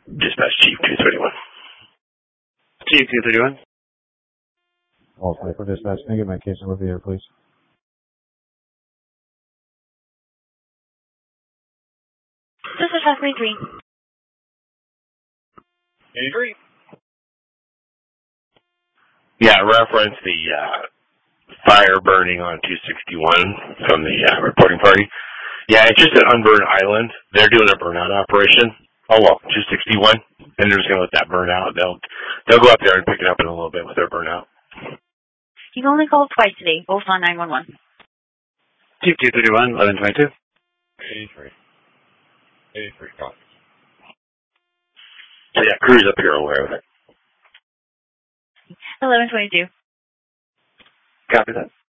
Dispatch Chief 231. Chief 231. All for dispatch. Can I get my case number here, please? This is Leslie 3. 83. Yeah, reference the fire burning on 261 from the reporting party. Yeah, it's just an unburned island. They're doing a burnout operation. Oh well, 261, and they're just gonna let that burn out. They'll go up there and pick it up in a little bit with their burnout. You've only called twice today, both on 911. Chief 231, 1122. 83. 83 copies. So yeah, crews up here are aware of it. 1122. Copy that.